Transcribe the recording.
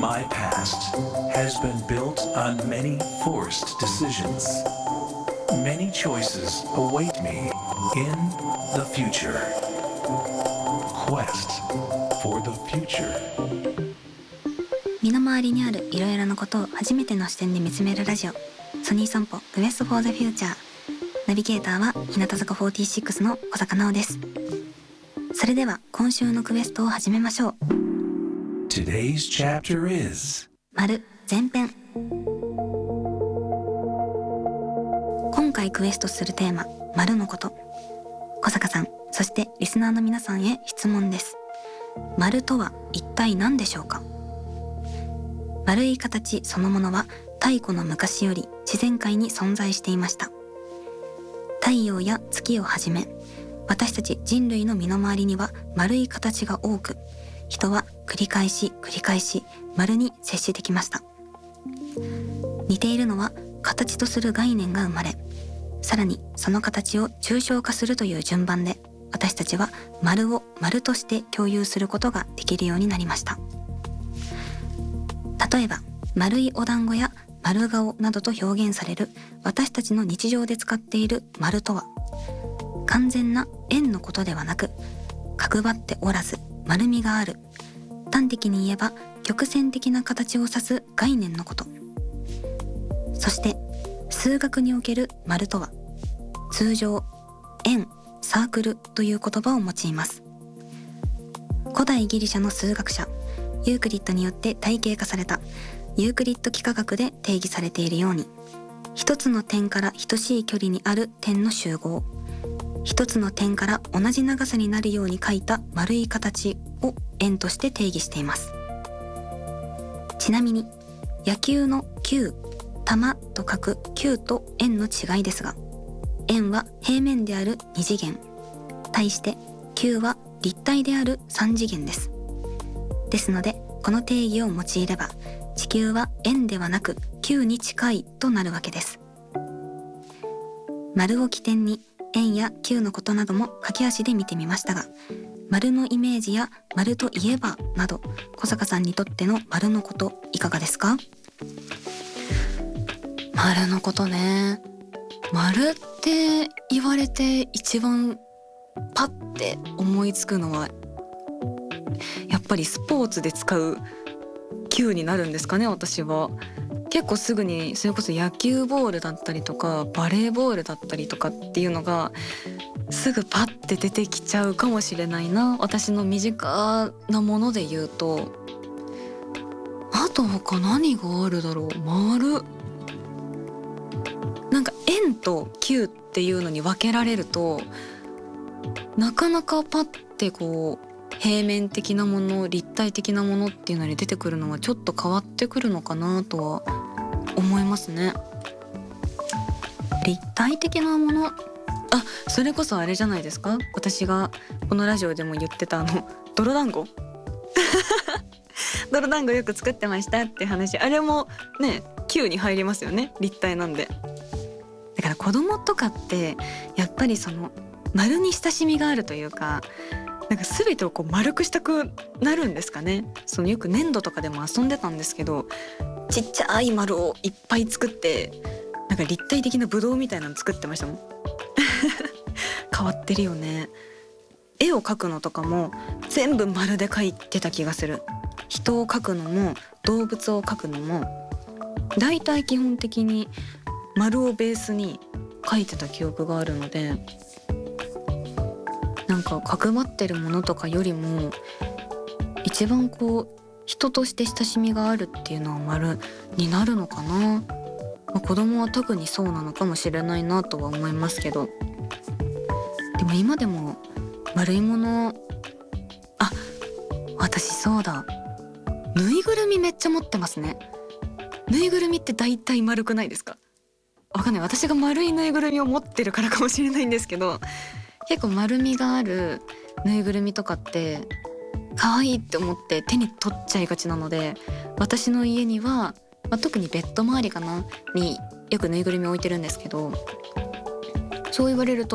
My past has been built on many forced decisions. Many choices await me in the future. Quest for the future. 身の回りにあるいろいろなことを初めての視点で見つめるラジオ、ソニー散歩 Quest for the future。 ナビゲーターは日向坂46の小坂直です。それでは今週のクエストを始めましょう。 Today's chapter is 丸前編。今回クエストするテーマ、丸のこと。小坂さん、そしてリスナーの皆さんへ質問です。丸とは一体何でしょうか？丸い形そのものは太古の昔より自然界に存在していました。太陽や月をはじめ、私たち人類の身の回りには丸い形が多く、人は繰り返し丸に接してきました。似ているのは形とする概念が生まれ、さらにその形を抽象化するという順番で、私たちは丸を丸として共有することができるようになりました。例えば丸いお団子や丸顔などと表現される私たちの日常で使っている丸とは、完全な円のことではなく、角張っておらず丸みがある、端的に言えば曲線的な形を指す概念のこと。そして数学における丸とは、通常円、サークルという言葉を用います。古代ギリシャの数学者ユークリッドによって体系化されたユークリッド幾何学で定義されているように、一つの点から等しい距離にある点の集合、一つの点から同じ長さになるように書いた丸い形を円として定義しています。ちなみに野球の球、球と書く球と円の違いですが、円は平面である2次元、対して球は立体である3次元です。ですのでこの定義を用いれば、地球は円ではなく球に近いとなるわけです。丸を起点に円や球のことなども駆け足で見てみましたが、丸のイメージや丸といえばなど、小坂さんにとっての丸のこといかがですか？丸のことね。丸って言われて一番パッて思いつくのは、やっぱりスポーツで使う球になるんですかね。私は結構すぐにそれこそ野球ボールだったりとかバレーボールだったりとかっていうのがすぐパッて出てきちゃうかもしれないな。私の身近なもので言うと、あと他何があるだろう。丸、なんか円と球っていうのに分けられると、なかなかパッてこう平面的なもの、立体的なものっていうのに出てくるのはちょっと変わってくるのかなとは思いますね。立体的なもの、それこそあれじゃないですか。私がこのラジオでも言ってた泥団子泥団子よく作ってましたって話、あれもね球に入りますよね、立体なんで。だから子供とかってやっぱりその丸に親しみがあるというか、なんか全てをこう丸くしたくなるんですかね。そのよく粘土とかでも遊んでたんですけど、ちっちゃい丸をいっぱい作って、なんか立体的なブドウみたいなの作ってましたもん変わってるよね。絵を描くのとかも全部丸で描いてた気がする。人を描くのも動物を描くのもだいたい基本的に丸をベースに描いてた記憶があるので、なんか角張ってるものとかよりも一番こう人として親しみがあるっていうのは丸になるのかな。子供は特にそうなのかもしれないなとは思いますけど、でも今でも丸いもの、私そうだ、ぬいぐるみめっちゃ持ってますね。ぬいぐるみって大体丸くないですか？わかんない、私が丸いぬいぐるみを持ってるからかもしれないんですけど、結構丸みがあるぬいぐるみとかって可愛いって思って手に取っちゃいがちなので、私の家には、特にベッド周りかなによくぬいぐるみ置いてるんですけど、そう言われると